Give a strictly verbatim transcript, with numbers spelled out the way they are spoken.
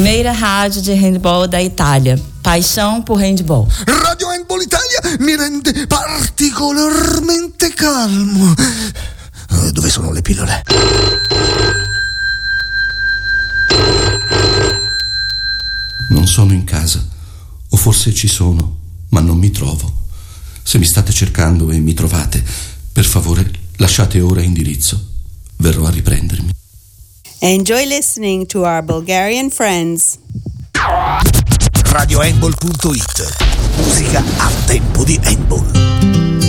Primeira rádio de handball da Itália. Paixão por handball. Radio Handball Italia mi rende particolarmente calmo. Dove sono le pillole? Non sono in casa, o forse ci sono, ma non mi trovo. Se mi state cercando e mi trovate, per favore lasciate ora indirizzo. Verrò a riprendermi. Enjoy listening to our Bulgarian friends. radio handball punto it. Musica a tempo di handball.